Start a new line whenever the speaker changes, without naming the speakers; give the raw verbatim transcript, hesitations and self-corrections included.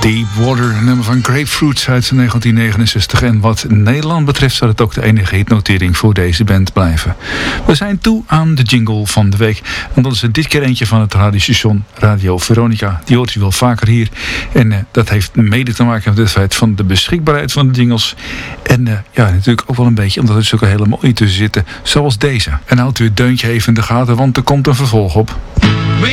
Deepwater, een nummer van Grapefruit uit negentien negenenzestig. En wat Nederland betreft zal het ook de enige hitnotering voor deze band blijven. We zijn toe aan de jingle van de week. En dat is er dit keer eentje van het radiostation Radio Veronica. Die hoort u wel vaker hier. En uh, dat heeft mede te maken met het feit van de beschikbaarheid van de jingles. En uh, ja, natuurlijk ook wel een beetje omdat er zulke hele mooie tussen zitten. Zoals deze. En houdt u het deuntje even in de gaten, want er komt een vervolg op.